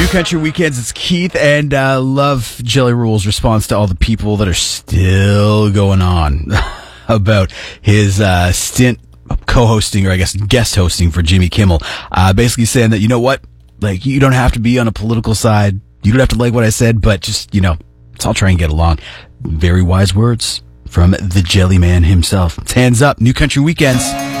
New Country Weekends, it's Keith, and love Jelly Roll's response to all the people that are still going on about his stint co-hosting, or I guess guest hosting for Jimmy Kimmel. Basically saying that, you know what, like, you don't have to be on a political side, you don't have to like what I said, but just, you know, let's all try and get along. Very wise words from the Jelly Man himself. It's Hands Up, New Country Weekends.